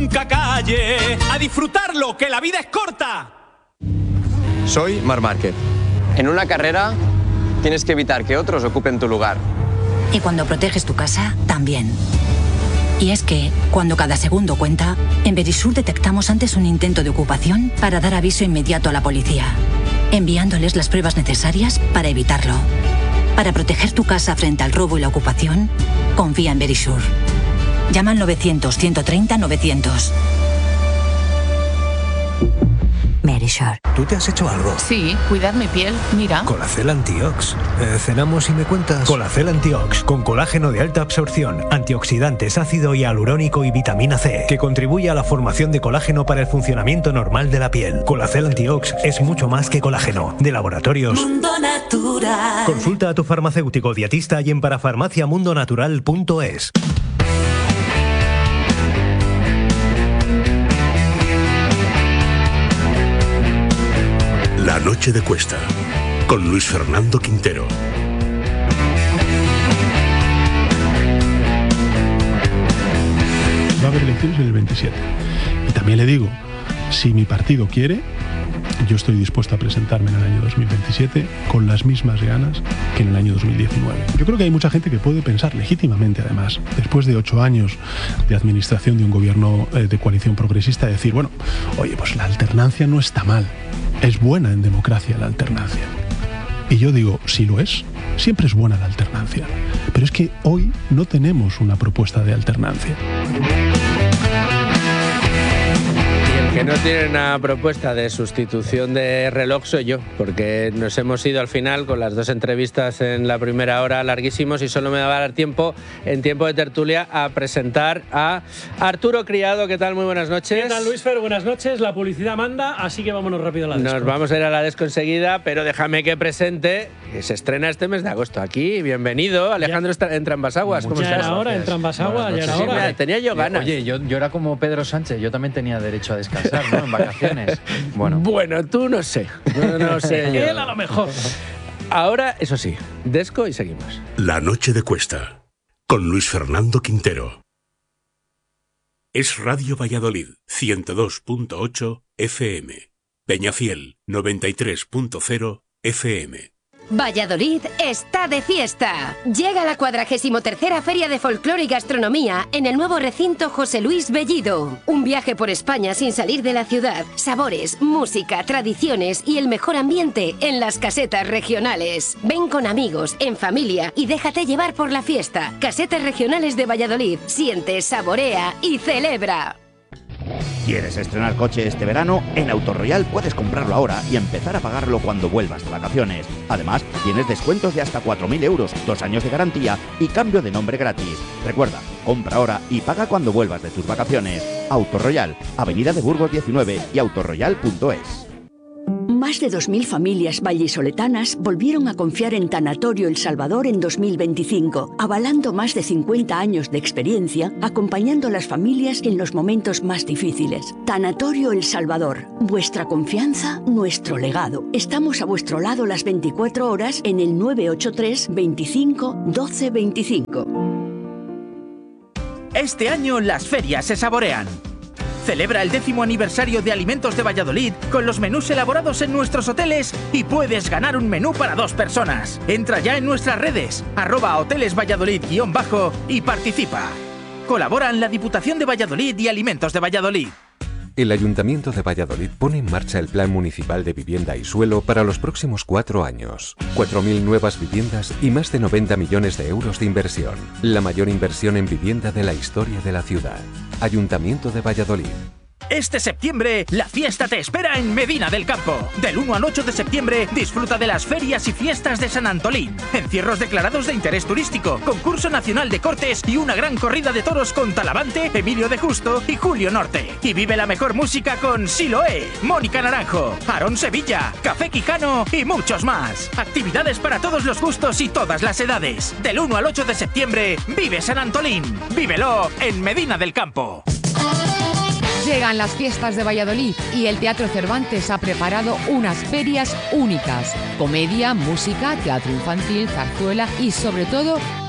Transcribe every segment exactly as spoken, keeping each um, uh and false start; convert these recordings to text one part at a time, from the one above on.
nunca calle, a disfrutarlo, que la vida es corta. Soy Marc Márquez. En una carrera tienes que evitar que otros ocupen tu lugar. Y cuando proteges tu casa, también. Y es que, cuando cada segundo cuenta, en Verisur detectamos antes un intento de ocupación para dar aviso inmediato a la policía, enviándoles las pruebas necesarias para evitarlo. Para proteger tu casa frente al robo y la ocupación, confía en Verisur. Llama al novecientos, ciento treinta, novecientos. Verisur. ¿Tú te has hecho algo? Sí, cuidad mi piel, mira. Colacel Antiox. Eh, cenamos y me cuentas. Colacel Antiox, con colágeno de alta absorción, antioxidantes, ácido hialurónico y vitamina C, que contribuye a la formación de colágeno para el funcionamiento normal de la piel. Colacel Antiox es mucho más que colágeno. De Laboratorios Mundo Natural. Consulta a tu farmacéutico dietista y en parafarmacia mundo natural punto es. La noche de Cuesta, con Luis Fernando Quintero. Va a haber elecciones en el veintisiete. Y también le digo, si mi partido quiere, yo estoy dispuesto a presentarme en el año dos mil veintisiete con las mismas ganas que en el año dos mil diecinueve. Yo creo que hay mucha gente que puede pensar legítimamente, además, después de ocho años de administración de un gobierno eh, de coalición progresista, decir, bueno, oye, pues la alternancia no está mal. Es buena en democracia la alternancia. Y yo digo, si lo es, siempre es buena la alternancia. Pero es que hoy no tenemos una propuesta de alternancia. Que no tiene una propuesta de sustitución de reloj soy yo, porque nos hemos ido al final con las dos entrevistas en la primera hora larguísimos y solo me va a dar tiempo, en tiempo de tertulia, a presentar a Arturo Criado. ¿Qué tal? Muy buenas noches. ¿Qué tal, Luis Fer? Buenas noches. La publicidad manda, así que vámonos rápido a la desco. Nos vamos a ir a la desco enseguida, pero déjame que presente, que se estrena este mes de agosto aquí. Bienvenido, Alejandro ya. Entra en Basaguas. ¿Cómo ya estás? era hora, entra en Basaguas, ya era sí, hora. mira, tenía yo ganas. Oye, yo, yo era como Pedro Sánchez, yo también tenía derecho a descansar. ¿No? En vacaciones. Bueno. bueno, tú no sé. Yo no sé. Él a lo mejor. Ahora, eso sí, desco y seguimos. La noche de Cuesta, con Luis Fernando Quintero. Es Radio Valladolid, ciento dos punto ocho F M. Peñafiel, noventa y tres punto cero F M. Valladolid está de fiesta. Llega la cuadragésimo tercera Feria de Folclore y Gastronomía en el nuevo recinto José Luis Bellido. Un viaje por España sin salir de la ciudad. Sabores, música, tradiciones y el mejor ambiente en las casetas regionales. Ven con amigos, en familia y déjate llevar por la fiesta. Casetas regionales de Valladolid. Siente, saborea y celebra. ¿Quieres estrenar coche este verano? En Autoroyal puedes comprarlo ahora y empezar a pagarlo cuando vuelvas de vacaciones. Además, tienes descuentos de hasta cuatro mil euros, dos años de garantía y cambio de nombre gratis. Recuerda, compra ahora y paga cuando vuelvas de tus vacaciones. Autoroyal, Avenida de Burgos diecinueve y autoroyal punto es. Más de dos mil familias vallisoletanas volvieron a confiar en Tanatorio El Salvador en dos mil veinticinco, avalando más de cincuenta años de experiencia, acompañando a las familias en los momentos más difíciles. Tanatorio El Salvador, vuestra confianza, nuestro legado. Estamos a vuestro lado las veinticuatro horas en el nueve ocho tres, veinticinco, doce veinticinco. Este año las ferias se saborean. Celebra el décimo aniversario de Alimentos de Valladolid con los menús elaborados en nuestros hoteles y puedes ganar un menú para dos personas. Entra ya en nuestras redes, arroba hoteles Valladolid guión bajo y participa. Colaboran la Diputación de Valladolid y Alimentos de Valladolid. El Ayuntamiento de Valladolid pone en marcha el Plan Municipal de Vivienda y Suelo para los próximos cuatro años. cuatro mil nuevas viviendas y más de noventa millones de euros de inversión. La mayor inversión en vivienda de la historia de la ciudad. Ayuntamiento de Valladolid. Este septiembre, la fiesta te espera en Medina del Campo. Del uno al ocho de septiembre, disfruta de las ferias y fiestas de San Antolín. Encierros declarados de interés turístico, concurso nacional de cortes y una gran corrida de toros con Talavante, Emilio de Justo y Julio Norte. Y vive la mejor música con Siloé, Mónica Naranjo, Aarón Sevilla, Café Quijano y muchos más. Actividades para todos los gustos y todas las edades. Del uno al ocho de septiembre, vive San Antolín. Vívelo en Medina del Campo. Llegan las fiestas de Valladolid y el Teatro Cervantes ha preparado unas ferias únicas. Comedia, música, teatro infantil, zarzuela y sobre todo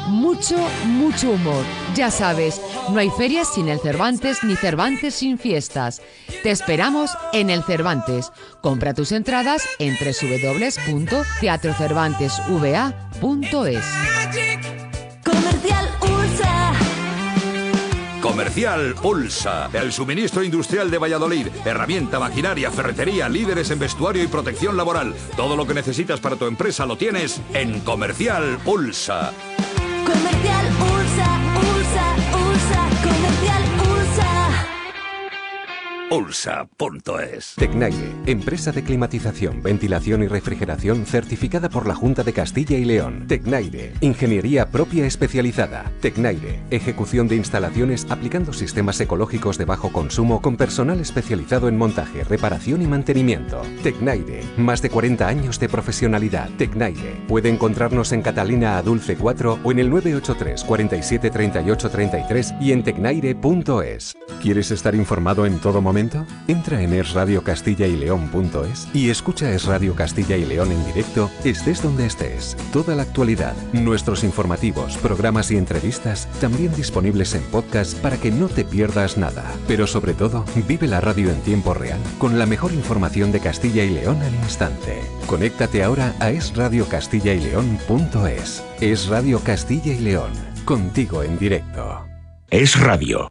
mucho, mucho humor. Ya sabes, no hay ferias sin el Cervantes ni Cervantes sin fiestas. Te esperamos en el Cervantes. Compra tus entradas en doble u doble u doble u punto teatro cervantes v a punto es. Comercial Ulsa. Comercial Ulsa, el suministro industrial de Valladolid. Herramienta, maquinaria, ferretería, líderes en vestuario y protección laboral. Todo lo que necesitas para tu empresa lo tienes en Comercial Ulsa. Comercial Ulsa, Ulsa, Ulsa, Comercial Ulsa. Ulsa punto es. Tecnaire, empresa de climatización, ventilación y refrigeración certificada por la Junta de Castilla y León. Tecnaire, ingeniería propia especializada. Tecnaire, ejecución de instalaciones aplicando sistemas ecológicos de bajo consumo con personal especializado en montaje, reparación y mantenimiento. Tecnaire, más de cuarenta años de profesionalidad. Tecnaire, puede encontrarnos en Catalina a Dulce cuatro o en el nueve ocho tres, cuarenta y siete, treinta y ocho, treinta y tres y en tecnaire punto es. ¿Quieres estar informado en todo momento? Entra en es radio castilla y león punto es y escucha Es Radio Castilla y León en directo, estés donde estés. Toda la actualidad, nuestros informativos, programas y entrevistas, también disponibles en podcast para que no te pierdas nada. Pero sobre todo, vive la radio en tiempo real, con la mejor información de Castilla y León al instante. Conéctate ahora a es radio castilla y león punto es. Es Radio Castilla y León, contigo en directo. Es Radio.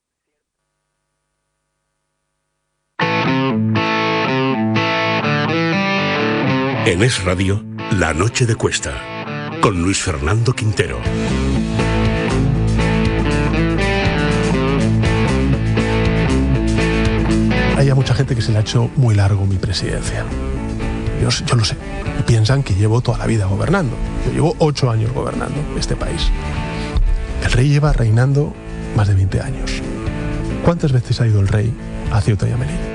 En Es Radio, La Noche de Cuesta, con Luis Fernando Quintero. Hay a mucha gente que se le ha hecho muy largo mi presidencia. Yo, yo lo sé. Piensan que llevo toda la vida gobernando. Yo llevo ocho años gobernando este país. El rey lleva reinando más de veinte años. ¿Cuántas veces ha ido el rey a Ceuta y a Melilla?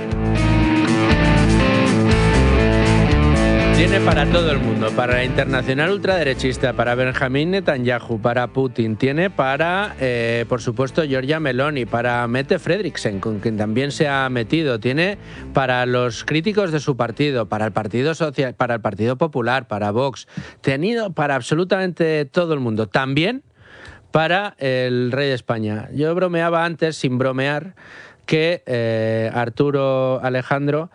Tiene para todo el mundo, para la internacional ultraderechista, para Benjamín Netanyahu, para Putin, tiene para, eh, por supuesto, Giorgia Meloni, para Mette Frederiksen, con quien también se ha metido, tiene para los críticos de su partido, para el Partido Social, para el Partido Popular, para Vox, tenido para absolutamente todo el mundo, también para el rey de España. Yo bromeaba antes, sin bromear, que eh, Arturo Alejandro,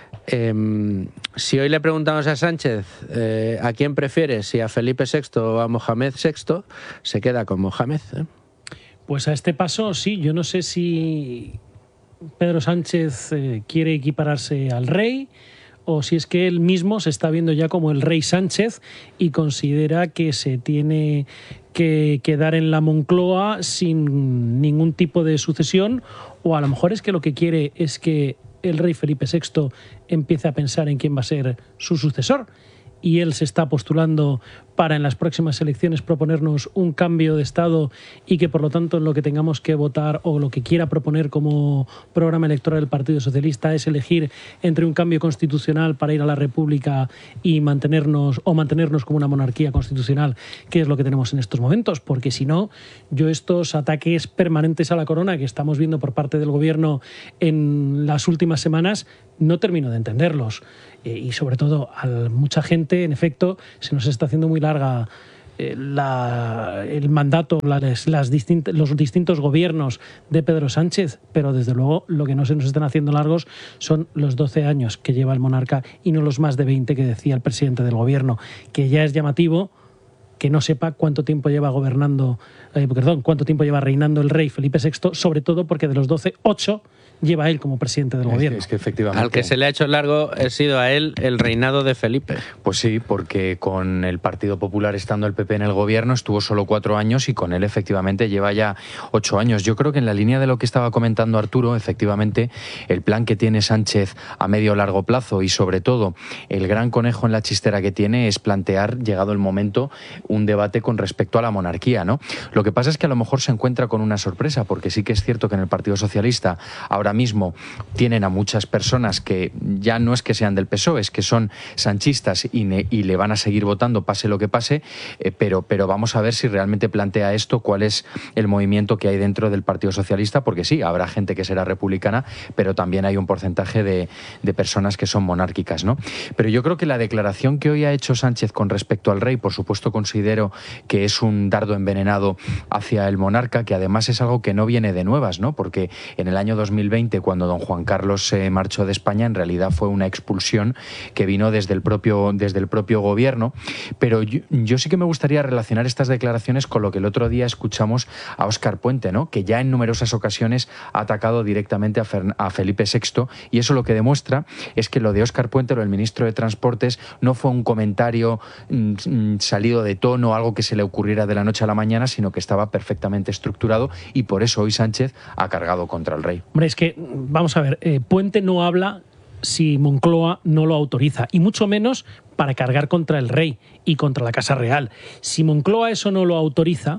eh, si hoy le preguntamos a Sánchez eh, a quién prefiere, si a Felipe sexto o a Mohamed sexto, se queda con Mohamed. ¿eh? Pues a este paso sí, yo no sé si Pedro Sánchez eh, quiere equipararse al rey o si es que él mismo se está viendo ya como el rey Sánchez y considera que se tiene que quedar en la Moncloa sin ningún tipo de sucesión, o a lo mejor es que lo que quiere es que el rey Felipe sexto empiece a pensar en quién va a ser su sucesor. Y él se está postulando para en las próximas elecciones proponernos un cambio de Estado y que por lo tanto en lo que tengamos que votar o lo que quiera proponer como programa electoral del Partido Socialista es elegir entre un cambio constitucional para ir a la República y mantenernos o mantenernos como una monarquía constitucional, que es lo que tenemos en estos momentos, porque si no, yo estos ataques permanentes a la corona que estamos viendo por parte del gobierno en las últimas semanas no termino de entenderlos. Eh, y sobre todo a mucha gente, en efecto, se nos está haciendo muy larga eh, la, el mandato, las, las distint, los distintos gobiernos de Pedro Sánchez, pero desde luego lo que no se nos están haciendo largos son los doce años que lleva el monarca y no los más de veinte que decía el presidente del gobierno, que ya es llamativo que no sepa cuánto tiempo lleva gobernando, eh, perdón, cuánto tiempo lleva reinando el rey Felipe sexto, sobre todo porque de los doce, ocho lleva él como presidente del es gobierno. Que, es que efectivamente. Al que se le ha hecho largo ha sido a él el reinado de Felipe. Pues sí, porque con el Partido Popular estando el P P en el gobierno estuvo solo cuatro años y con él efectivamente lleva ya ocho años. Yo creo que en la línea de lo que estaba comentando Arturo, efectivamente, el plan que tiene Sánchez a medio o largo plazo y sobre todo el gran conejo en la chistera que tiene es plantear, llegado el momento, un debate con respecto a la monarquía, ¿no? Lo que pasa es que a lo mejor se encuentra con una sorpresa, porque sí que es cierto que en el Partido Socialista ahora ahora mismo tienen a muchas personas que ya no es que sean del P S O E, es que son sanchistas y, ne, y le van a seguir votando pase lo que pase, eh, pero, pero vamos a ver si realmente plantea esto, cuál es el movimiento que hay dentro del Partido Socialista, porque sí, habrá gente que será republicana, pero también hay un porcentaje de, de personas que son monárquicas, ¿no? Pero yo creo que la declaración que hoy ha hecho Sánchez con respecto al rey, por supuesto considero que es un dardo envenenado hacia el monarca, que además es algo que no viene de nuevas, ¿no? Porque en el año dos mil veinte, cuando don Juan Carlos se marchó de España, en realidad fue una expulsión que vino desde el propio, desde el propio gobierno. Pero yo, yo sí que me gustaría relacionar estas declaraciones con lo que el otro día escuchamos a Óscar Puente, ¿no? Que ya en numerosas ocasiones ha atacado directamente a, Fer, a Felipe sexto, y eso lo que demuestra es que lo de Óscar Puente, lo del ministro de Transportes, no fue un comentario mmm, salido de tono, algo que se le ocurriera de la noche a la mañana, sino que estaba perfectamente estructurado, y por eso hoy Sánchez ha cargado contra el rey. Hombre, es que, vamos a ver, eh, Puente no habla si Moncloa no lo autoriza, y mucho menos para cargar contra el rey y contra la Casa Real. Si Moncloa eso no lo autoriza,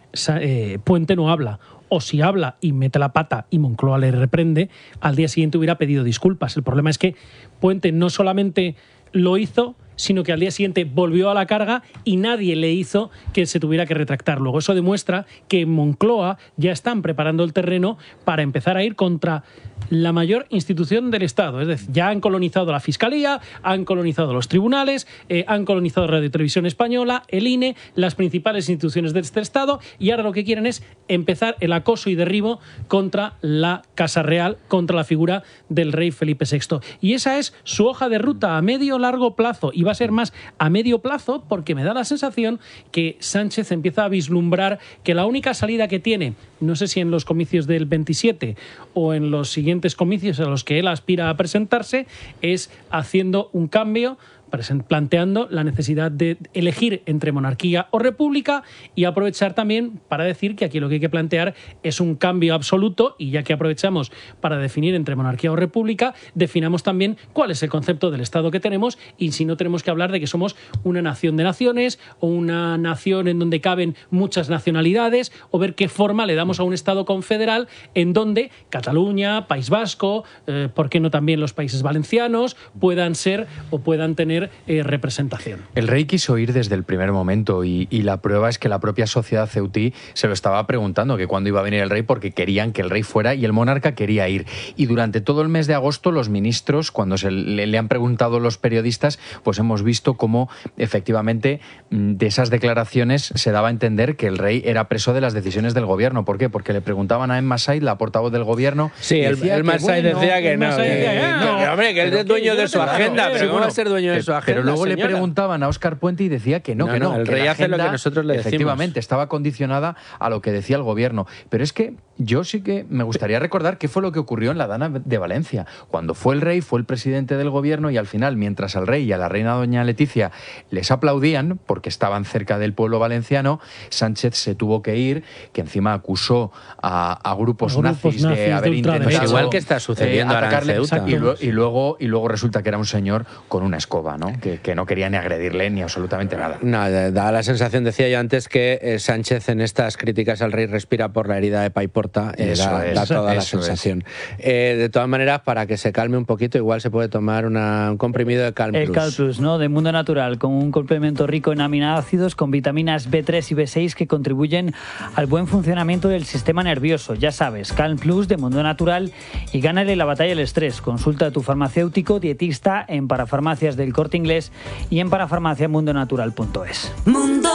eh, Puente no habla. O si habla y mete la pata y Moncloa le reprende, al día siguiente hubiera pedido disculpas. El problema es que Puente no solamente lo hizo, sino que al día siguiente volvió a la carga y nadie le hizo que se tuviera que retractar. Luego eso demuestra que en Moncloa ya están preparando el terreno para empezar a ir contra la mayor institución del Estado. Es decir, ya han colonizado la Fiscalía, han colonizado los tribunales, eh, han colonizado Radio y Televisión Española, el I N E, las principales instituciones de este Estado, y ahora lo que quieren es empezar el acoso y derribo contra la Casa Real, contra la figura del rey Felipe sexto. Y esa es su hoja de ruta a medio largo plazo, y va a ser más a medio plazo, porque me da la sensación que Sánchez empieza a vislumbrar que la única salida que tiene, no sé si en los comicios del veintisiete o en los siguientes comicios a los que él aspira a presentarse, es haciendo un cambio, planteando la necesidad de elegir entre monarquía o república, y aprovechar también para decir que aquí lo que hay que plantear es un cambio absoluto, y ya que aprovechamos para definir entre monarquía o república, definamos también cuál es el concepto del Estado que tenemos, y si no tenemos que hablar de que somos una nación de naciones o una nación en donde caben muchas nacionalidades, o ver qué forma le damos a un Estado confederal en donde Cataluña, País Vasco, eh, ¿por qué no también los países valencianos puedan ser o puedan tener Eh, representación? El rey quiso ir desde el primer momento, y, y la prueba es que la propia sociedad ceutí se lo estaba preguntando, que cuándo iba a venir el rey, porque querían que el rey fuera y el monarca quería ir. Y durante todo el mes de agosto los ministros, cuando se le, le han preguntado los periodistas, pues hemos visto cómo efectivamente de esas declaraciones se daba a entender que el rey era preso de las decisiones del gobierno. ¿Por qué? Porque le preguntaban a Emma Said, la portavoz del gobierno. Sí, el, el Said bueno, decía que no, que, decía, no, que, hombre, que él es dueño de su agenda, pero ¿cómo va a ser dueño de su agenda? Pero luego señora. le preguntaban a Óscar Puente y decía que no, no que no. no el que rey la hace agenda, lo que nosotros le decimos. Efectivamente, estaba condicionada a lo que decía el gobierno. Pero es que yo sí que me gustaría recordar qué fue lo que ocurrió en la Dana de Valencia. Cuando fue el rey, fue el presidente del gobierno, y al final, mientras al rey y a la reina doña Leticia les aplaudían porque estaban cerca del pueblo valenciano, Sánchez se tuvo que ir, que encima acusó a, a grupos, a grupos nazis, nazis de haber de intentado... Pues igual que está sucediendo eh, ahora en Ceuta. Y, lo, y, luego, y luego resulta que era un señor con una escoba, ¿no? Que, que no quería ni agredirle ni absolutamente nada. No, da la sensación, decía yo antes, que eh, Sánchez en estas críticas al rey respira por la herida de Paiporta. Eh, da, es, da toda la sensación. Eh, de todas maneras, para que se calme un poquito, igual se puede tomar una, un comprimido de Calm Plus. El Calm Plus, ¿no? De Mundo Natural, con un complemento rico en aminoácidos, con vitaminas B tres y B seis que contribuyen al buen funcionamiento del sistema nervioso. Ya sabes, Calm Plus de Mundo Natural, y gánale la batalla al estrés. Consulta a tu farmacéutico dietista en Parafarmacias del Corte Inglés y en parafarmacia mundo natural punto es. Mundo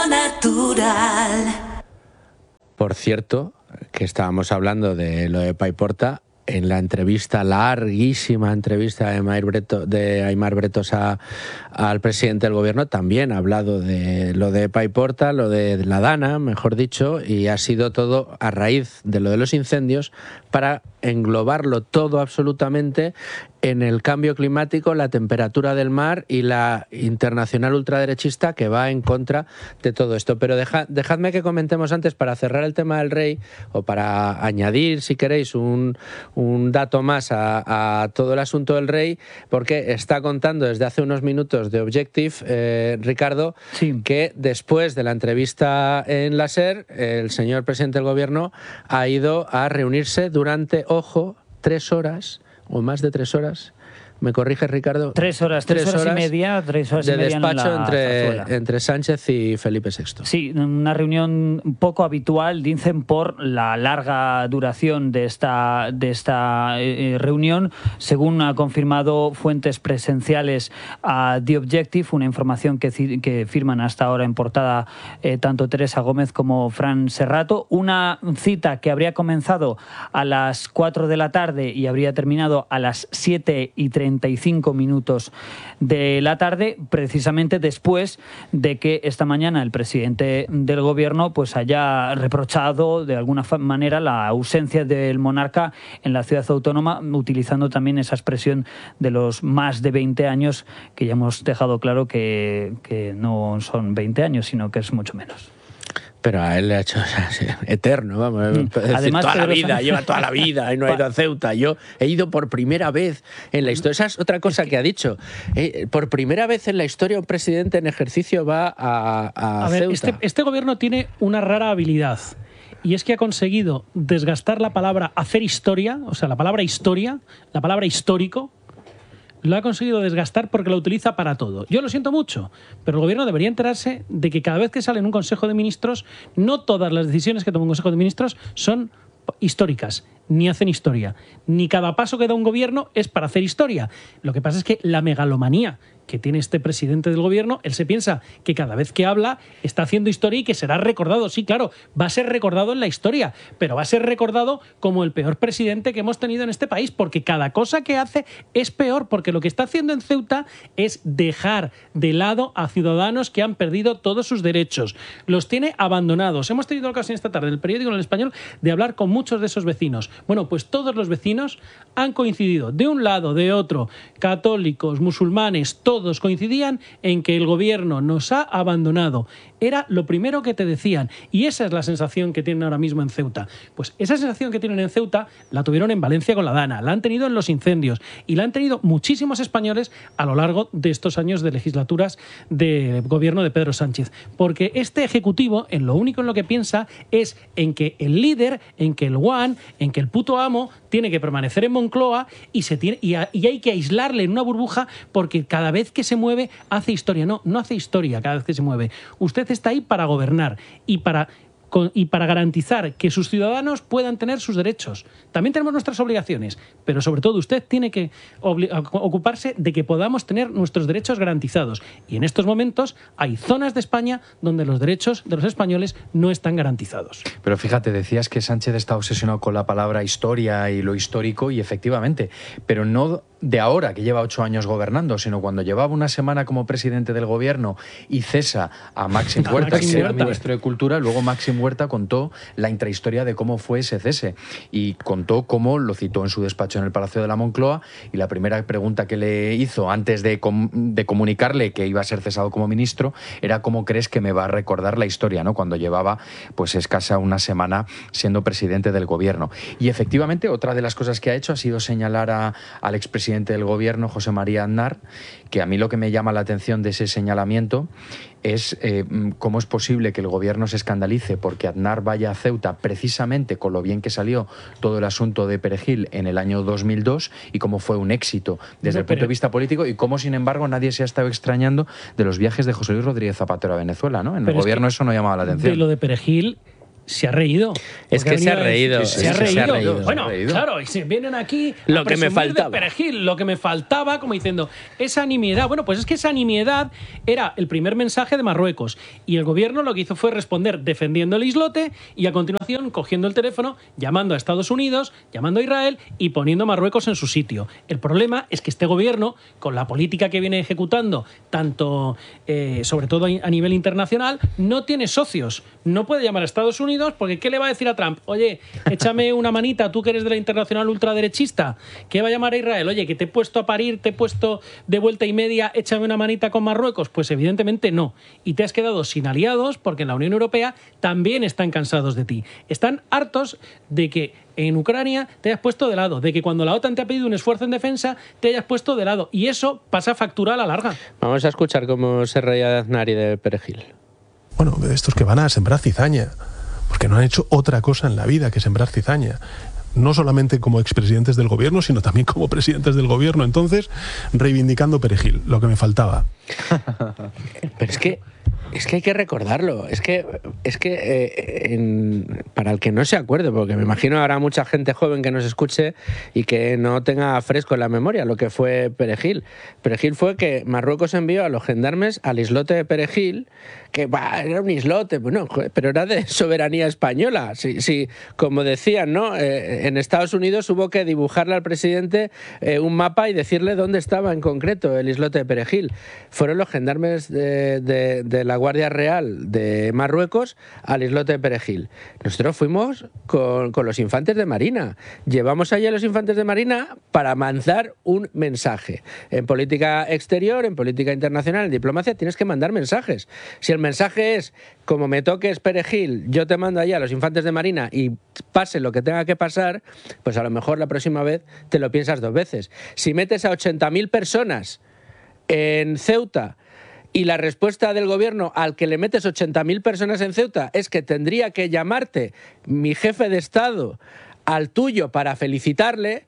Natural. Por cierto, que estábamos hablando de lo de Paiporta, en la entrevista, larguísima entrevista de Aimar Bretos, de Aimar Bretos a, al presidente del gobierno, también ha hablado de lo de Paiporta, lo de la Dana, mejor dicho, y ha sido todo a raíz de lo de los incendios, para englobarlo todo absolutamente en el cambio climático, la temperatura del mar y la internacional ultraderechista que va en contra de todo esto. Pero deja, dejadme que comentemos antes, para cerrar el tema del rey, o para añadir, si queréis, un, un dato más a, a todo el asunto del rey, porque está contando desde hace unos minutos de Objective, eh, Ricardo, sí, que después de la entrevista en la SER, el señor presidente del gobierno ha ido a reunirse durante, ojo, tres horas o más de tres horas. ¿Me corrige, Ricardo? Tres horas, tres, tres horas, horas y media, tres horas de y media despacho en la entre, entre Sánchez y Felipe sexto. Sí, una reunión poco habitual, dicen, por la larga duración de esta, de esta eh, reunión. Según ha confirmado fuentes presenciales a The Objective, una información que, que firman hasta ahora en portada eh, tanto Teresa Gómez como Fran Serrato. Una cita que habría comenzado a las cuatro de la tarde y habría terminado a las siete y treinta y cinco minutos de la tarde, precisamente después de que esta mañana el presidente del gobierno pues haya reprochado de alguna manera la ausencia del monarca en la ciudad autónoma, utilizando también esa expresión de los más de veinte años, que ya hemos dejado claro que, que no son veinte años, sino que es mucho menos. Pero a él le ha hecho o sea, eterno, vamos. Mm. Decir, Además, toda la vida, Sánchez... lleva toda la vida y no ha ido a Ceuta. Yo he ido por primera vez en la historia. Esa es otra cosa es que... que ha dicho. Eh, por primera vez en la historia un presidente en ejercicio va a, a, a ver, Ceuta. Este, este gobierno tiene una rara habilidad. Y es que ha conseguido desgastar la palabra hacer historia, o sea, la palabra historia, la palabra histórico, lo ha conseguido desgastar porque lo utiliza para todo. Yo lo siento mucho, pero el gobierno debería enterarse de que cada vez que sale en un Consejo de Ministros, no todas las decisiones que toma un Consejo de Ministros son históricas, ni hacen historia. Ni cada paso que da un gobierno es para hacer historia. Lo que pasa es que la megalomanía que tiene este presidente del gobierno, él se piensa que cada vez que habla está haciendo historia y que será recordado. Sí, claro, va a ser recordado en la historia, pero va a ser recordado como el peor presidente que hemos tenido en este país, porque cada cosa que hace es peor, porque lo que está haciendo en Ceuta es dejar de lado a ciudadanos que han perdido todos sus derechos. Los tiene abandonados. Hemos tenido ocasión esta tarde en el periódico en el Español de hablar con muchos de esos vecinos. Bueno, pues todos los vecinos han coincidido de un lado, de otro, católicos, musulmanes, todos coincidían en que el gobierno nos ha abandonado. Era lo primero que te decían. Y esa es la sensación que tienen ahora mismo en Ceuta. Pues esa sensación que tienen en Ceuta la tuvieron en Valencia con la Dana, la han tenido en los incendios y la han tenido muchísimos españoles a lo largo de estos años de legislaturas de gobierno de Pedro Sánchez. Porque este ejecutivo, en lo único en lo que piensa es en que el líder, en que el guan, en que el puto amo tiene que permanecer en Moncloa y, se tiene, y, a, y hay que aislarle en una burbuja porque cada vez que se mueve hace historia. No, no hace historia cada vez que se mueve. Usted está ahí para gobernar y para, y para garantizar que sus ciudadanos puedan tener sus derechos. También tenemos nuestras obligaciones, pero sobre todo usted tiene que ocuparse de que podamos tener nuestros derechos garantizados. Y en estos momentos hay zonas de España donde los derechos de los españoles no están garantizados. Pero fíjate, decías que Sánchez está obsesionado con la palabra historia y lo histórico, y efectivamente, pero no de ahora, que lleva ocho años gobernando, sino cuando llevaba una semana como presidente del gobierno y cesa a Máxim Huerta, que era ministro de Cultura. Luego Máxim Huerta contó la intrahistoria de cómo fue ese cese y contó cómo lo citó en su despacho en el Palacio de la Moncloa, y la primera pregunta que le hizo antes de, com de comunicarle que iba a ser cesado como ministro era: ¿cómo crees que me va a recordar la historia, ¿no?, cuando llevaba pues escasa una semana siendo presidente del gobierno? Y efectivamente, otra de las cosas que ha hecho ha sido señalar a, al expresidente del gobierno, José María Aznar, que a mí lo que me llama la atención de ese señalamiento es eh, cómo es posible que el gobierno se escandalice porque Aznar vaya a Ceuta precisamente con lo bien que salió todo el asunto de Perejil en el año dos mil dos y cómo fue un éxito desde no, el punto pero... de vista político, y cómo sin embargo nadie se ha estado extrañando de los viajes de José Luis Rodríguez Zapatero a Venezuela, ¿no? En pero el gobierno es que eso no llamaba la atención. De lo de Perejil se ha reído. Es que se ha reído. Se, ha, reído. se ha reído. Bueno, claro, y se vienen aquí a lo que me faltaba. De Perejil, lo que me faltaba, como diciendo, esa nimiedad. Bueno, pues es que esa nimiedad era el primer mensaje de Marruecos. Y el gobierno lo que hizo fue responder defendiendo el islote y a continuación cogiendo el teléfono, llamando a Estados Unidos, llamando a Israel y poniendo a Marruecos en su sitio. El problema es que este gobierno, con la política que viene ejecutando, tanto, eh, sobre todo a nivel internacional, no tiene socios. No puede llamar a Estados Unidos porque ¿qué le va a decir a Trump? Oye, échame una manita, tú que eres de la internacional ultraderechista. ¿Qué va a llamar a Israel? Oye, que te he puesto a parir, te he puesto de vuelta y media, échame una manita con Marruecos. Pues evidentemente no. Y te has quedado sin aliados porque en la Unión Europea también están cansados de ti. Están hartos de que en Ucrania te hayas puesto de lado, de que cuando la OTAN te ha pedido un esfuerzo en defensa te hayas puesto de lado. Y eso pasa factura a la larga. Vamos a escuchar cómo se reía de Aznar y de Perejil. Bueno, de estos que van a sembrar cizaña, porque no han hecho otra cosa en la vida que sembrar cizaña. no solamente como expresidentes del gobierno, sino también como presidentes del gobierno. Entonces, reivindicando Perejil, lo que me faltaba. Pero es que Es que hay que recordarlo. Es que, es que eh, en, para el que no se acuerde, porque me imagino habrá mucha gente joven que nos escuche y que no tenga fresco en la memoria lo que fue Perejil. Perejil fue que Marruecos envió a los gendarmes al islote de Perejil, que bah, era un islote, bueno, pero era de soberanía española. Si, si, como decían, ¿no? Eh, en Estados Unidos hubo que dibujarle al presidente eh, un mapa y decirle dónde estaba en concreto el islote de Perejil. Fueron los gendarmes de, de, de la Guardia Real de Marruecos al islote de Perejil. Nosotros fuimos con, con los infantes de Marina. Llevamos allí a los infantes de Marina para mandar un mensaje. En política exterior, en política internacional, en diplomacia, tienes que mandar mensajes. Si el mensaje es, como me toques Perejil, yo te mando allá a los infantes de Marina y pase lo que tenga que pasar, pues a lo mejor la próxima vez te lo piensas dos veces. Si metes a ochenta mil personas en Ceuta y la respuesta del gobierno al que le metes ochenta mil personas en Ceuta es que tendría que llamarte mi jefe de Estado al tuyo para felicitarle,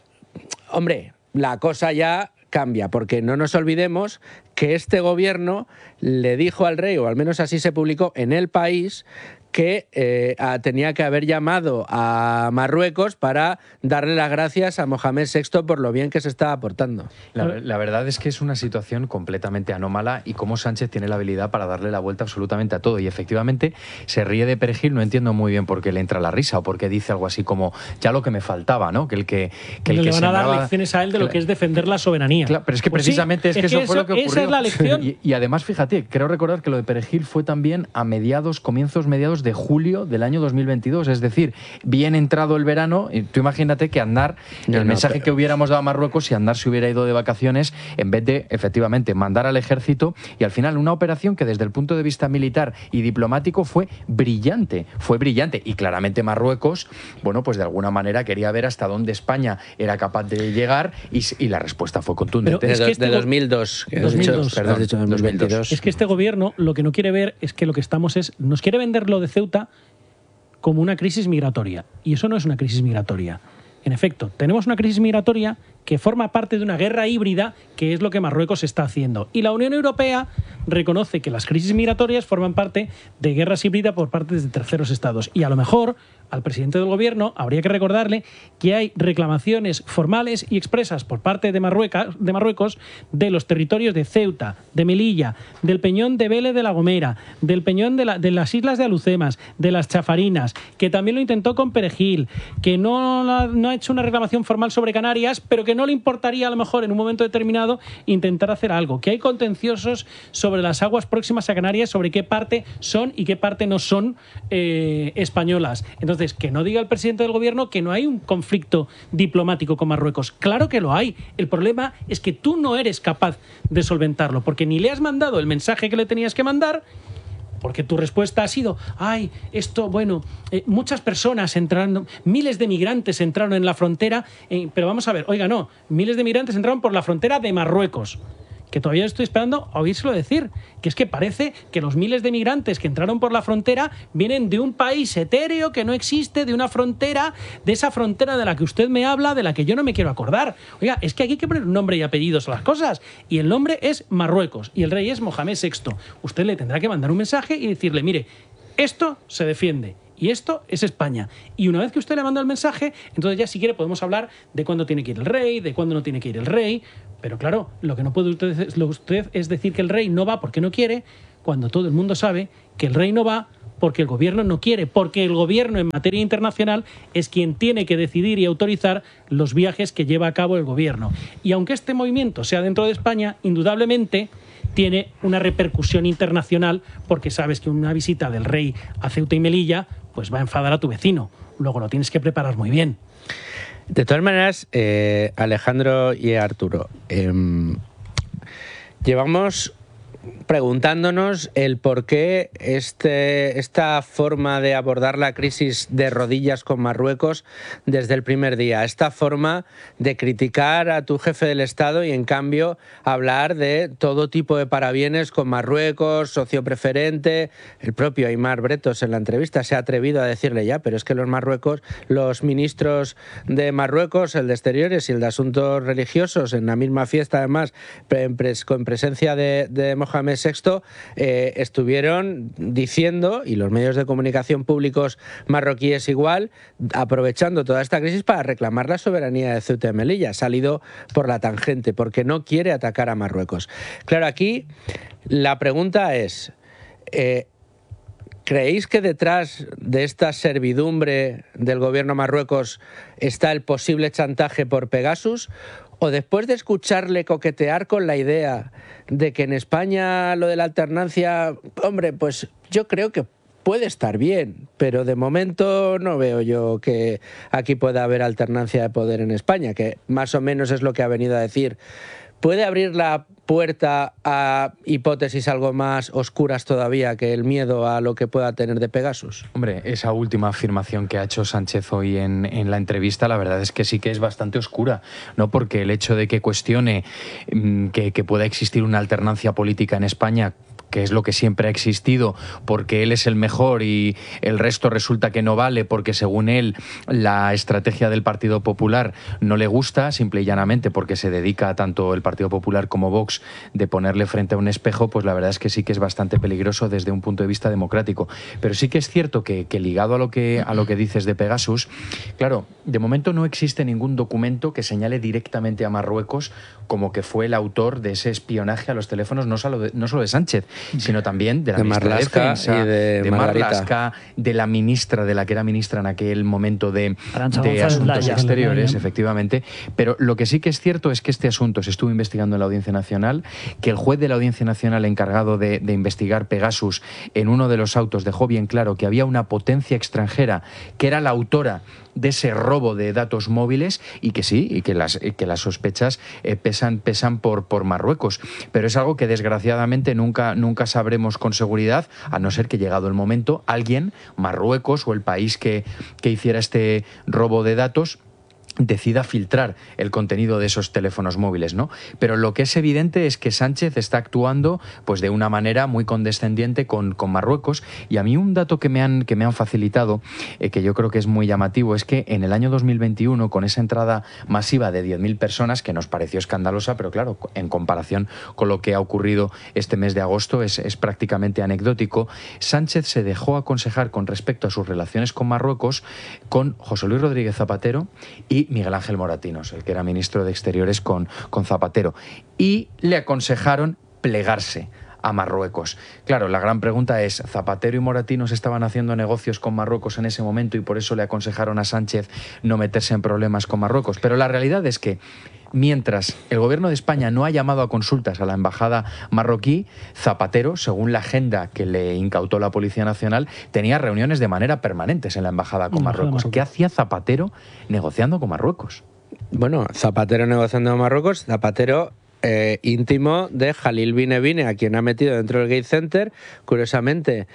hombre, la cosa ya cambia, porque no nos olvidemos que este gobierno le dijo al rey, o al menos así se publicó en El País, que eh, a, tenía que haber llamado a Marruecos para darle las gracias a Mohamed sexto por lo bien que se estaba portando. La, la verdad es que es una situación completamente anómala y cómo Sánchez tiene la habilidad para darle la vuelta absolutamente a todo. Y efectivamente se ríe de Perejil, no entiendo muy bien por qué le entra la risa o por qué dice algo así como ya lo que me faltaba, ¿no? Que el que, que, el le que van sembraba... a dar lecciones a él de lo que es defender la soberanía. Claro, pero es que pues precisamente sí, es que es eso, que fue eso, lo que ocurrió. Esa es la lección. Y, y además, fíjate, creo recordar que lo de Perejil fue también a mediados, comienzos mediados de julio del año dos mil veintidós, es decir, bien entrado el verano, y tú imagínate que Aznar, no, el no, mensaje pero... que hubiéramos dado a Marruecos si Aznar se hubiera ido de vacaciones, en vez de, efectivamente, mandar al ejército, y al final una operación que desde el punto de vista militar y diplomático fue brillante, fue brillante, y claramente Marruecos, bueno, pues de alguna manera quería ver hasta dónde España era capaz de llegar, y, y la respuesta fue contundente. Es que este de dos mil dos, que dos mil dos. Dicho, perdón, has dicho dos mil veintidós. Es que este gobierno lo que no quiere ver es que lo que estamos es, nos quiere vender lo de Ceuta como una crisis migratoria. Y eso no es una crisis migratoria. En efecto, tenemos una crisis migratoria que forma parte de una guerra híbrida, que es lo que Marruecos está haciendo. Y la Unión Europea reconoce que las crisis migratorias forman parte de guerras híbridas por parte de terceros estados. Y a lo mejor al presidente del gobierno habría que recordarle que hay reclamaciones formales y expresas por parte de Marruecos, de Marruecos de los territorios de Ceuta, de Melilla, del Peñón de Vélez de la Gomera, del Peñón de, la, de las Islas de Alucemas, de las Chafarinas, que también lo intentó con Perejil, que no, no ha hecho una reclamación formal sobre Canarias, pero que no le importaría a lo mejor en un momento determinado intentar hacer algo, que hay contenciosos sobre las aguas próximas a Canarias, sobre qué parte son y qué parte no son eh, españolas. Entonces, que no diga el presidente del gobierno que no hay un conflicto diplomático con Marruecos. Claro que lo hay. El problema es que tú no eres capaz de solventarlo, porque ni le has mandado el mensaje que le tenías que mandar, porque tu respuesta ha sido, ay, esto, bueno, eh, muchas personas entraron, miles de migrantes entraron en la frontera, eh, pero vamos a ver, oiga, no, miles de migrantes entraron por la frontera de Marruecos, que todavía estoy esperando a oírselo decir, que es que parece que los miles de migrantes que entraron por la frontera vienen de un país etéreo que no existe, de una frontera, de esa frontera de la que usted me habla, de la que yo no me quiero acordar. Oiga, es que aquí hay que poner un nombre y apellidos a las cosas, y el nombre es Marruecos, y el rey es Mohamed sexto. Usted le tendrá que mandar un mensaje y decirle, mire, esto se defiende, y esto es España. Y una vez que usted le manda el mensaje, entonces ya si quiere podemos hablar de cuándo tiene que ir el rey, de cuándo no tiene que ir el rey. Pero claro, lo que no puede usted, usted es decir que el rey no va porque no quiere, cuando todo el mundo sabe que el rey no va porque el gobierno no quiere, porque el gobierno en materia internacional es quien tiene que decidir y autorizar los viajes que lleva a cabo el gobierno. Y aunque este movimiento sea dentro de España, indudablemente tiene una repercusión internacional, porque sabes que una visita del rey a Ceuta y Melilla pues va a enfadar a tu vecino. Luego lo tienes que preparar muy bien. De todas maneras, eh, Alejandro y Arturo, eh, llevamos preguntándonos el por qué este, esta forma de abordar la crisis de rodillas con Marruecos desde el primer día, esta forma de criticar a tu jefe del Estado y en cambio hablar de todo tipo de parabienes con Marruecos, socio preferente. El propio Aimar Bretos en la entrevista se ha atrevido a decirle ya, pero es que los Marruecos, los ministros de Marruecos, el de Exteriores y el de Asuntos Religiosos, en la misma fiesta además, con presencia de, de Mohamed sexto, eh, estuvieron diciendo, y los medios de comunicación públicos marroquíes igual, aprovechando toda esta crisis para reclamar la soberanía de Ceuta y Melilla. Ha salido por la tangente porque no quiere atacar a Marruecos. Claro, aquí la pregunta es, eh, ¿creéis que detrás de esta servidumbre del gobierno Marruecos está el posible chantaje por Pegasus? ¿O después de escucharle coquetear con la idea de que en España lo de la alternancia, hombre, pues yo creo que puede estar bien, pero de momento no veo yo que aquí pueda haber alternancia de poder en España, que más o menos es lo que ha venido a decir? ¿Puede abrir la puerta a hipótesis algo más oscuras todavía que el miedo a lo que pueda tener de Pegasus? Hombre, esa última afirmación que ha hecho Sánchez hoy en, en la entrevista, la verdad es que sí que es bastante oscura, ¿no? Porque el hecho de que cuestione mmm, que, que pueda existir una alternancia política en España, que es lo que siempre ha existido, porque él es el mejor y el resto resulta que no vale porque según él la estrategia del Partido Popular no le gusta, simple y llanamente porque se dedica tanto el Partido Popular como Vox de ponerle frente a un espejo, pues la verdad es que sí que es bastante peligroso desde un punto de vista democrático. Pero sí que es cierto que, que ligado a lo que, a lo que dices de Pegasus, claro, de momento no existe ningún documento que señale directamente a Marruecos como que fue el autor de ese espionaje a los teléfonos, no solo de, no solo de Sánchez, sino también de la de ministra Marlaska de Defensa, y de, de Margarita. Marlaska, de la ministra, de la que era ministra en aquel momento de, de Asuntos Laya. Exteriores, efectivamente. Pero lo que sí que es cierto es que este asunto se estuvo investigando en la Audiencia Nacional, que el juez de la Audiencia Nacional encargado de, de investigar Pegasus en uno de los autos dejó bien claro que había una potencia extranjera que era la autora de ese robo de datos móviles y que sí, y que las, que las sospechas eh, pesan, pesan por, por Marruecos. Pero es algo que desgraciadamente nunca, nunca sabremos con seguridad, a no ser que llegado el momento alguien, Marruecos o el país que, que hiciera este robo de datos, decida filtrar el contenido de esos teléfonos móviles, ¿no? Pero lo que es evidente es que Sánchez está actuando pues de una manera muy condescendiente con, con Marruecos, y a mí un dato que me han, que me han facilitado, eh, que yo creo que es muy llamativo, es que en el año dos mil veintiuno, con esa entrada masiva de diez mil personas, que nos pareció escandalosa, pero claro, en comparación con lo que ha ocurrido este mes de agosto, es, es prácticamente anecdótico, Sánchez se dejó aconsejar con respecto a sus relaciones con Marruecos con José Luis Rodríguez Zapatero y Miguel Ángel Moratinos, el que era ministro de Exteriores con, con Zapatero, y le aconsejaron plegarse a Marruecos. Claro, la gran pregunta es, ¿Zapatero y Moratinos estaban haciendo negocios con Marruecos en ese momento y por eso le aconsejaron a Sánchez no meterse en problemas con Marruecos? Pero la realidad es que mientras el gobierno de España no ha llamado a consultas a la embajada marroquí, Zapatero, según la agenda que le incautó la Policía Nacional, tenía reuniones de manera permanentes en la embajada con Marruecos. ¿Qué hacía Zapatero negociando con Marruecos? Bueno, Zapatero negociando con Marruecos, Zapatero eh, íntimo de Jalil Binebine, a quien ha metido dentro del Gate Center, curiosamente.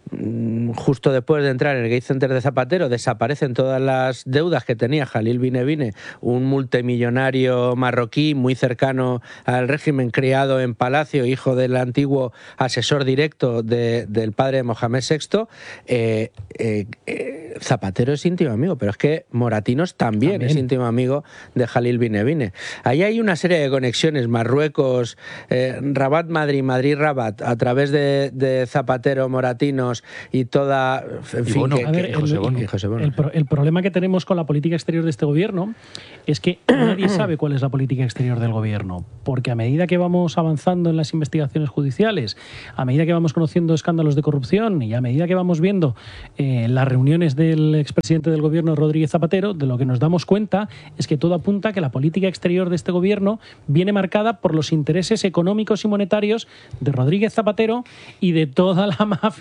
Justo después de entrar en el Gate Center de Zapatero desaparecen todas las deudas que tenía Jalil Binebine, un multimillonario marroquí muy cercano al régimen, criado en Palacio, hijo del antiguo asesor directo de, del padre de Mohamed sexto. Eh, eh, eh, Zapatero es íntimo amigo, pero es que Moratinos también, también es íntimo amigo de Jalil Binebine. Ahí hay una serie de conexiones, Marruecos, eh, Rabat, Madrid, Madrid, Rabat, a través de, de Zapatero, Moratinos y toda, en fin, Bono, que, a ver, que el, José Bono. el, José Bono. El, pro, el problema que tenemos con la política exterior de este gobierno es que nadie sabe cuál es la política exterior del gobierno, porque a medida que vamos avanzando en las investigaciones judiciales, a medida que vamos conociendo escándalos de corrupción y a medida que vamos viendo eh, las reuniones del expresidente del gobierno, Rodríguez Zapatero, de lo que nos damos cuenta es que todo apunta a que la política exterior de este gobierno viene marcada por los intereses económicos y monetarios de Rodríguez Zapatero y de toda la mafia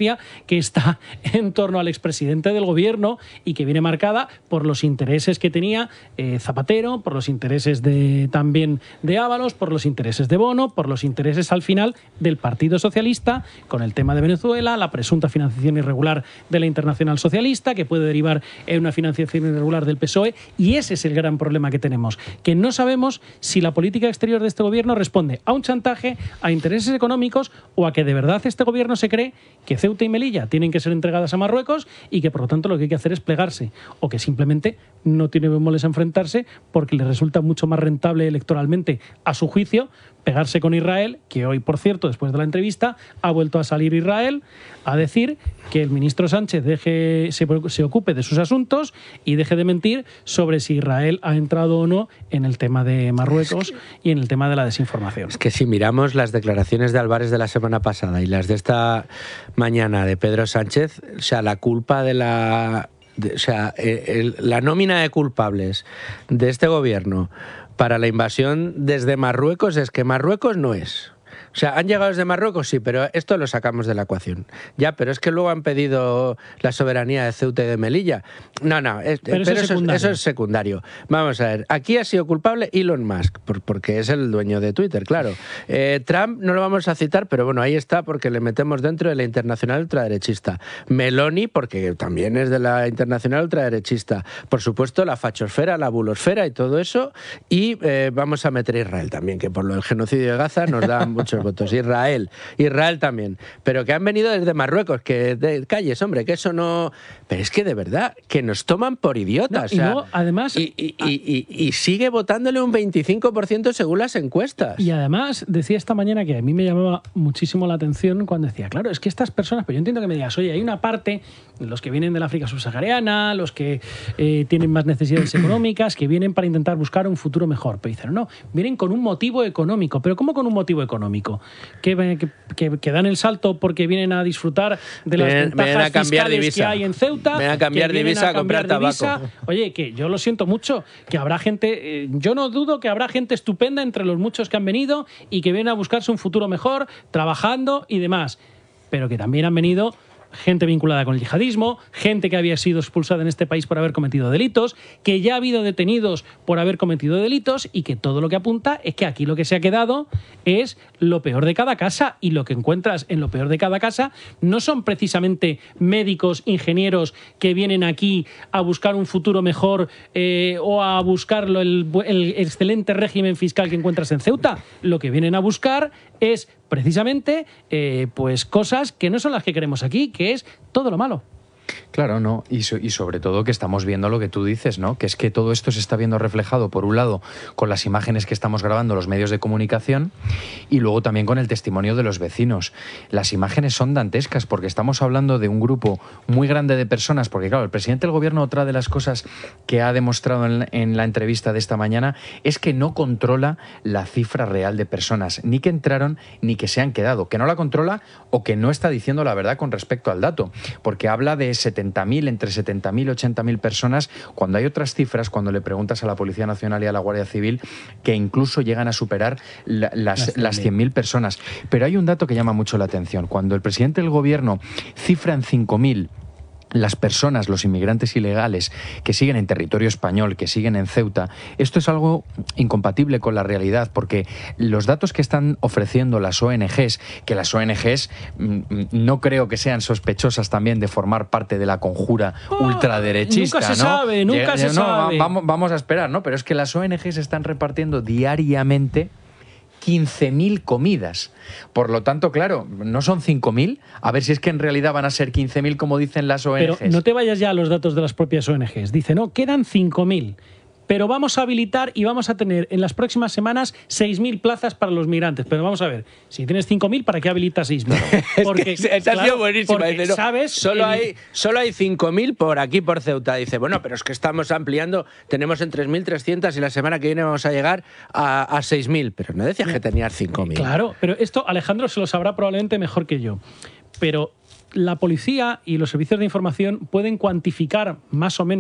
que está en torno al expresidente del gobierno y que viene marcada por los intereses que tenía eh, Zapatero, por los intereses de también de Ábalos, por los intereses de Bono, por los intereses al final del Partido Socialista, con el tema de Venezuela, la presunta financiación irregular de la Internacional Socialista, que puede derivar en una financiación irregular del P S O E, y ese es el gran problema que tenemos, que no sabemos si la política exterior de este gobierno responde a un chantaje, a intereses económicos o a que de verdad este gobierno se cree que Ceuta y Melilla tienen que ser entregadas a Marruecos y que por lo tanto lo que hay que hacer es plegarse, o que simplemente no tiene bemoles a enfrentarse porque le resulta mucho más rentable electoralmente, a su juicio, pegarse con Israel, que hoy, por cierto, después de la entrevista, ha vuelto a salir Israel a decir que el ministro Sánchez deje, se, se ocupe de sus asuntos y deje de mentir sobre si Israel ha entrado o no en el tema de Marruecos es que, y en el tema de la desinformación. Es que si miramos las declaraciones de Álvarez de la semana pasada y las de esta mañana de Pedro Sánchez, o sea, la culpa de la... De, o sea, el, la nómina de culpables de este gobierno para la invasión desde Marruecos es que Marruecos no es. O sea, han llegado desde Marruecos, sí, pero esto lo sacamos de la ecuación. Ya, pero es que luego han pedido la soberanía de Ceuta y de Melilla. No, no, es, pero, pero eso, es eso es secundario. Vamos a ver, aquí ha sido culpable Elon Musk, por, porque es el dueño de Twitter, claro. Eh, Trump no lo vamos a citar, pero bueno, ahí está porque le metemos dentro de la internacional ultraderechista. Meloni, porque también es de la internacional ultraderechista. Por supuesto, la fachosfera, la bulosfera y todo eso. Y eh, vamos a meter a Israel también, que por lo del genocidio de Gaza nos da muchos votos. Israel, Israel también, pero que han venido desde Marruecos, que de calles, hombre, que eso no... Pero es que de verdad, que nos toman por idiotas. No, y o sea, no, además... Y, y, y, y, y sigue votándole un veinticinco por ciento según las encuestas. Y además, decía esta mañana que a mí me llamaba muchísimo la atención cuando decía, claro, es que estas personas, pues yo entiendo que me digas, oye, hay una parte, los que vienen del África subsahariana, los que eh, tienen más necesidades económicas, que vienen para intentar buscar un futuro mejor. Pero dicen, no, vienen con un motivo económico. ¿Pero cómo con un motivo económico? Que, que, que dan el salto porque vienen a disfrutar de las ven, ventajas ven a cambiar fiscales divisa. que hay en Ceuta. Ven a cambiar que divisa a cambiar comprar divisa. tabaco. Oye, que yo lo siento mucho, que habrá gente, eh, yo no dudo que habrá gente estupenda entre los muchos que han venido y que vienen a buscarse un futuro mejor, trabajando y demás, pero que también han venido gente vinculada con el yihadismo, gente que había sido expulsada en este país por haber cometido delitos, que ya ha habido detenidos por haber cometido delitos y que todo lo que apunta es que aquí lo que se ha quedado es lo peor de cada casa, y lo que encuentras en lo peor de cada casa no son precisamente médicos, ingenieros que vienen aquí a buscar un futuro mejor eh, o a buscar el, el excelente régimen fiscal que encuentras en Ceuta. Lo que vienen a buscar es precisamente eh, pues cosas que no son las que queremos aquí, que es todo lo malo. Claro, no, y, so, y sobre todo que estamos viendo lo que tú dices, ¿no? Que es que todo esto se está viendo reflejado, por un lado, con las imágenes que estamos grabando los medios de comunicación y luego también con el testimonio de los vecinos. Las imágenes son dantescas porque estamos hablando de un grupo muy grande de personas, porque claro, el presidente del gobierno, otra de las cosas que ha demostrado en, en la entrevista de esta mañana es que no controla la cifra real de personas, ni que entraron ni que se han quedado, que no la controla o que no está diciendo la verdad con respecto al dato, porque habla de setenta mil, entre setenta mil y ochenta mil personas, cuando hay otras cifras, cuando le preguntas a la Policía Nacional y a la Guardia Civil, que incluso llegan a superar la, las, las cien mil personas. Pero hay un dato que llama mucho la atención. Cuando el presidente del gobierno cifra en cinco mil las personas, los inmigrantes ilegales que siguen en territorio español, que siguen en Ceuta, esto es algo incompatible con la realidad, porque los datos que están ofreciendo las O N Ges, que las O N Ges mmm, no creo que sean sospechosas también de formar parte de la conjura oh, ultraderechista, nunca se ¿no? sabe, nunca Llega, se no, sabe. Vamos, vamos a esperar, ¿no? Pero es que las O N Ges están repartiendo diariamente quince mil comidas. Por lo tanto, claro, no son cinco mil. A ver si es que en realidad van a ser quince mil, como dicen las O N Ges. Pero no te vayas ya a los datos de las propias O N Ges. Dice, no, quedan cinco mil. Pero vamos a habilitar y vamos a tener en las próximas semanas seis mil plazas para los migrantes. Pero vamos a ver, si tienes cinco mil, ¿para qué habilitas seis mil? Porque, es que esa claro, ha sido buenísima. Dice, no, ¿sabes? Solo, el... hay, solo hay cinco mil por aquí, por Ceuta. Dice, bueno, pero es que estamos ampliando, tenemos en tres mil trescientos y la semana que viene vamos a llegar a, a seis mil. Pero no decías que tenías cinco mil. Claro, pero esto Alejandro se lo sabrá probablemente mejor que yo. Pero la policía y los servicios de información pueden cuantificar más o menos